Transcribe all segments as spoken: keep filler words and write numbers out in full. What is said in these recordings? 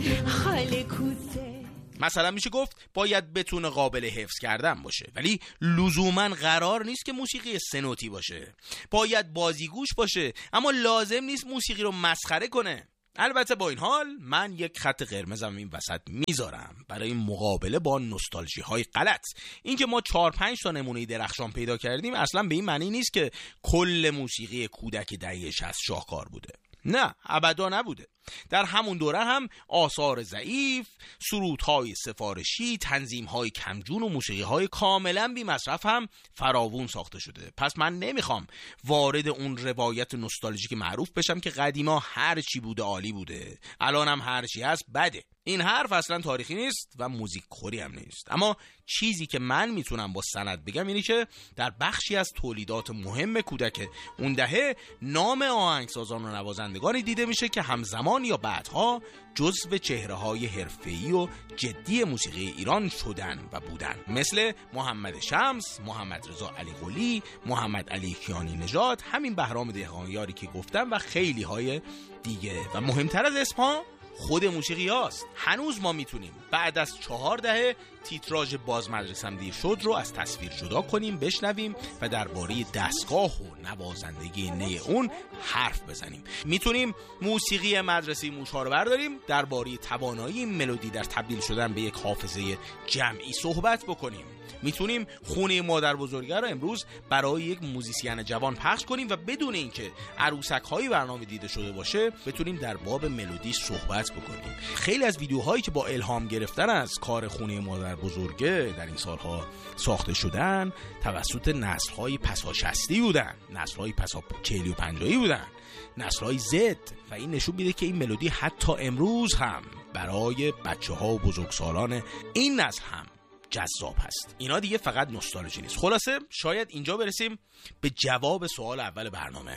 خاله کوته. مثلا میشه گفت باید بتونه قابل حفظ کردن باشه، ولی لزوما قرار نیست که موسیقی سه نوتی باشه. باید بازیگوش باشه، اما لازم نیست موسیقی رو مسخره کنه. البته با این حال من یک خط قرمزم این وسط میذارم برای مقابله با نوستالژی های غلط. اینکه ما چهار پنج تا نمونه درخشان پیدا کردیم اصلا به این معنی نیست که کل موسیقی کودک دهه شصت شاهکار بوده. نه، ابدا نبوده. در همون دوره هم آثار ضعیف، سرودهای سفارشی، تنظیمهای کمجون و موسیقیهای کاملا بی مصرف هم فراوون ساخته شده. پس من نمیخوام وارد اون روایت نوستالژیک معروف بشم که قدیما هر چی بوده عالی بوده، الانم هر چی هست بده. این حرف اصلا تاریخی نیست و موزیک خوری هم نیست. اما چیزی که من میتونم با سند بگم اینه که در بخشی از تولیدات مهم کودک اون دهه نام آهنگسازان و نوازندگانی دیده میشه که همزمان یا بعدها جزو چهره‌های حرفه‌ای و جدی موسیقی ایران شدن و بودن، مثل محمد شمس، محمد رضا علی قلی، محمد علی کیانی نژاد، همین بهرام دهقانیاری که گفتم و خیلی های دیگه. و مهمتر از اسمها خود موسیقی هاست. هنوز ما میتونیم بعد از چهار دهه تیتراژ باز مدرسم دیر شد رو از تصویر جدا کنیم، بشنویم و درباره دستگاه و نوازندگی نی اون حرف بزنیم. میتونیم موسیقی مدرسه موش‌ها رو برداریم، درباره توانایی ملودی در تبدیل شدن به یک حافظه جمعی صحبت بکنیم. میتونیم خونه مادر بزرگه رو امروز برای یک موزیسین جوان پخش کنیم و بدون اینکه عروسک های برنامه دیده شده باشه بتونیم در باب ملودی صحبت بکنیم. خیلی از ویدیوهایی که با الهام گرفتن از کار خونه مادر بزرگه در این سالها ساخته شدن توسط نسل‌های پسا شصتی بودن، نسل‌های پسا چهل و پنجاهی بودن، نسل‌های زد، و این نشون میده که این ملودی حتی امروز هم برای بچه‌ها و بزرگسالان این نسل هم جذاب هست. اینا دیگه فقط نوستالژی نیست. خلاصه شاید اینجا برسیم به جواب سوال اول برنامه.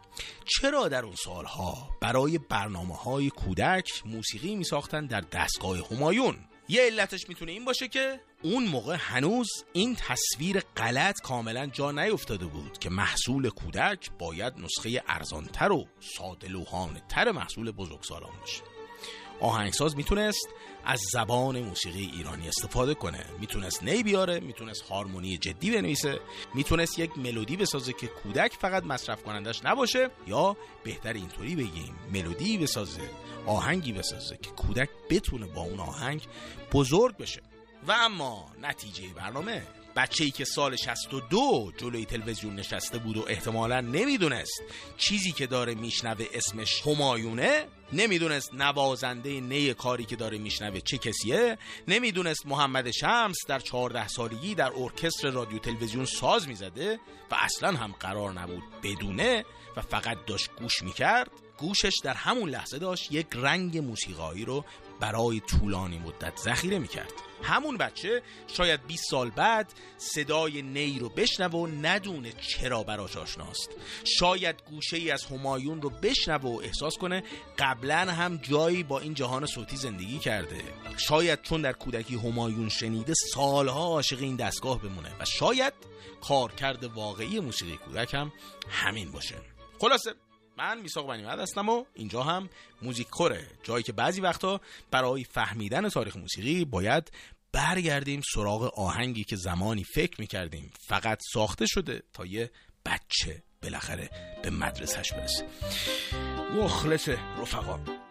چرا در اون سالها برای برنامه‌های کودک موسیقی می‌ساختن در دستگاه همایون؟ یه علتش میتونه این باشه که اون موقع هنوز این تصویر غلط کاملا جا نیفتاده بود که محصول کودک باید نسخه ارزانتر و ساده لوحانه‌تر محصول بزرگسالان باشه. آهنگساز میتونست از زبان موسیقی ایرانی استفاده کنه، میتونست نی بیاره، میتونست هارمونی جدی بنویسه، میتونست یک ملودی بسازه که کودک فقط مصرف کنندش نباشه، یا بهتر اینطوری بگیم ملودی بسازه، آهنگی بسازه که کودک بتونه با اون آهنگ بزرگ بشه. و اما نتیجه برنامه، بچه‌ای که سال شصت و دو جلوی تلویزیون نشسته بود و احتمالاً نمیدونست چیزی که داره میشنوه اسمش همایونه، نمیدونست نوازنده نی کاری که داره میشنوه چه کسیه، نمیدونست محمد شمس در چهارده سالگی در ارکستر رادیو تلویزیون ساز میزده و اصلاً هم قرار نبود بدونه و فقط داشت گوش میکرد، گوشش در همون لحظه داشت یک رنگ موسیقایی رو برای طولانی مدت ذخیره میکرد. همون بچه شاید بیست سال بعد صدای نی رو بشنوه و ندونه چرا براش آشناست. شاید گوشه ای از همایون رو بشنوه و احساس کنه قبلا هم جایی با این جهان صوتی زندگی کرده. شاید چون در کودکی همایون شنیده سالها عاشق این دستگاه بمونه و شاید کارکرد واقعی موسیقی کودک هم همین باشه. خلاصه من میثاق بنی‌محمد هستم و اینجا هم موزیک خوره، جایی که بعضی وقتا برای فهمیدن تاریخ موسیقی باید برگردیم سراغ آهنگی که زمانی فکر میکردیم فقط ساخته شده تا یه بچه بالاخره به مدرسهش برسه. مخلص رفقا.